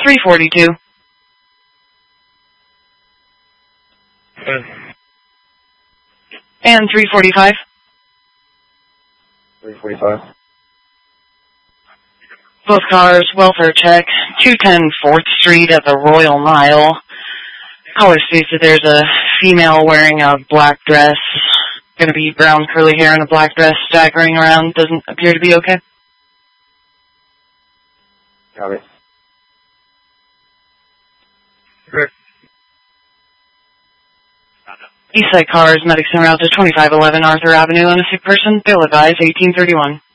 342. And 345. 345. Both cars, welfare check, 210 4th Street at the Royal Mile. Caller states that there's a female wearing a black dress, going to be brown curly hair and a black dress staggering around. Doesn't appear to be okay. Got it. Good. Eastside cars, medics en route to 2511 Arthur Avenue on a sick person. They'll advise 1831.